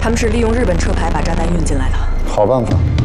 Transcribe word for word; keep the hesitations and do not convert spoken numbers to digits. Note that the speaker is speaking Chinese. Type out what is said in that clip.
他们是利用日本车牌把炸弹运进来的。 好办法。